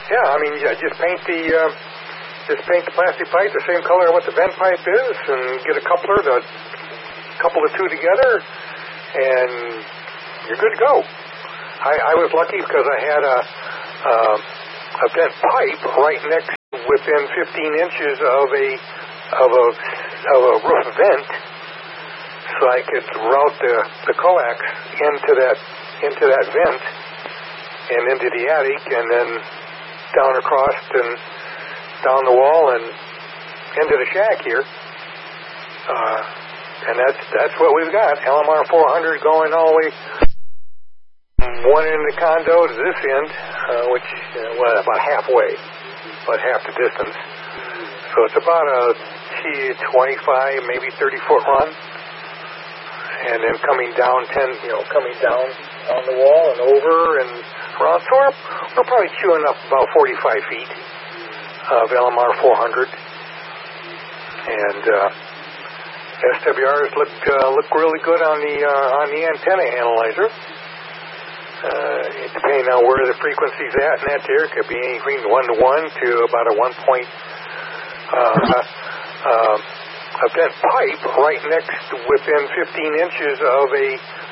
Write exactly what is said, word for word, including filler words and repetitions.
Yeah, I mean, yeah, just paint the uh, just paint the plastic pipe the same color what the vent pipe is, and get a coupler to couple the two together, and you're good to go. I, I was lucky because I had a uh, a vent pipe right next, within fifteen inches of a of a of a roof vent, so I could route the the coax into that into that vent and into the attic, and then down across and down the wall and into the shack here. Uh, and that's that's what we've got. L M R four hundred going all the way from one end of the condo to this end, uh, which uh, well, about halfway, about half the distance. So it's about a twenty-five, maybe thirty foot run, and then coming down ten, you know, coming down on the wall and over and around. So we're, we're probably chewing up about forty-five feet of L M R four hundred, and uh, S W Rs look uh, look really good on the uh, on the antenna analyzer. Uh, depending on where the frequency's at, and that there could be anything one to one to about a one point. Uh, uh, a vent pipe right next, within fifteen inches of a